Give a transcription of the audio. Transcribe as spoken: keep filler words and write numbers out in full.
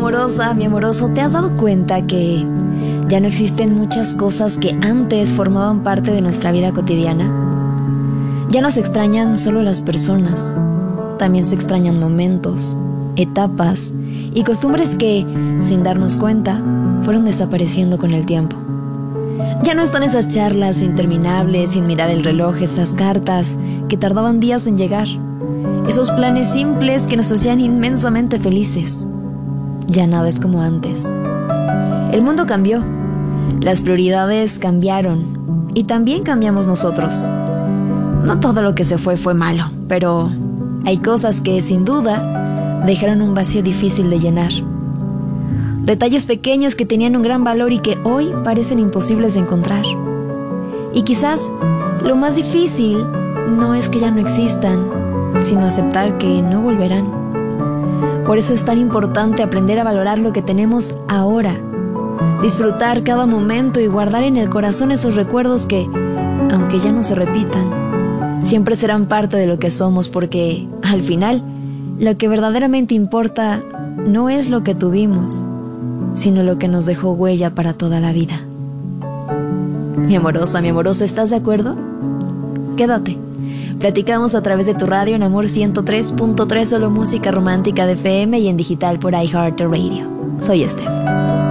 amorosa, mi amoroso, ¿te has dado cuenta que ya no existen muchas cosas que antes formaban parte de nuestra vida cotidiana? Ya no se extrañan solo las personas, también se extrañan momentos, etapas y costumbres que, sin darnos cuenta, fueron desapareciendo con el tiempo. Ya no están esas charlas interminables sin mirar el reloj, esas cartas que tardaban días en llegar, esos planes simples que nos hacían inmensamente felices. Ya nada es como antes. El mundo cambió, las prioridades cambiaron y también cambiamos nosotros. No todo lo que se fue fue malo, pero hay cosas que sin duda dejaron un vacío difícil de llenar. Detalles pequeños que tenían un gran valor y que hoy parecen imposibles de encontrar. Y quizás lo más difícil no es que ya no existan, sino aceptar que no volverán. Por eso es tan importante aprender a valorar lo que tenemos ahora, disfrutar cada momento y guardar en el corazón esos recuerdos que, aunque ya no se repitan, siempre serán parte de lo que somos, porque al final lo que verdaderamente importa no es lo que tuvimos, sino lo que nos dejó huella para toda la vida. Mi amorosa, mi amoroso, ¿estás de acuerdo? Quédate. Platicamos a través de tu radio en Amor ciento tres punto tres, solo música romántica de F M y en digital por iHeartRadio. Soy Steph.